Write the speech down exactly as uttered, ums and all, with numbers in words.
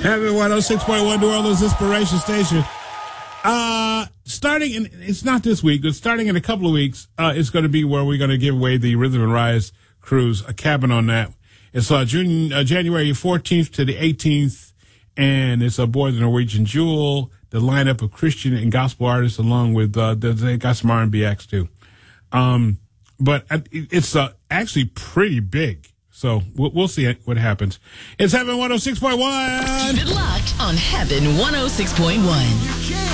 Heaven one oh six point one, New Orleans Inspiration Station. Uh, starting in, it's not this week, but starting in a couple of weeks, uh, it's going to be where we're going to give away the Rhythm and Rise cruise, a cabin on that. It's uh, June, uh, January fourteenth to the eighteenth, and it's aboard the Norwegian Jewel, the lineup of Christian and gospel artists, along with, uh, they got some R and B acts too. Um, but it's, uh, actually pretty big. So we'll, we'll see what happens. It's Heaven one oh six point one. Keep it locked on Heaven one oh six point one.